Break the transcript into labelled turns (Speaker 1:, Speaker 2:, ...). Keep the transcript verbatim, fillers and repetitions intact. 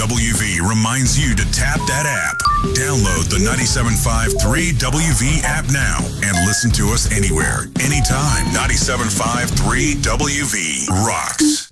Speaker 1: W V reminds you to tap that app. Download the ninety-seven point five three W V app now and listen to us anywhere, anytime. ninety-seven point five three W V rocks.